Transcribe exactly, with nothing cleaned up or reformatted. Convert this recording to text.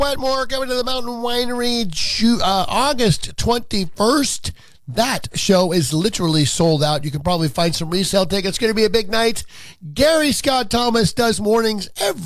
Wetmore coming to the Mountain Winery Ju- uh, August twenty-first. That show is literally sold out. You can probably find some resale tickets. It's going to be a big night. Gary Scott Thomas does mornings every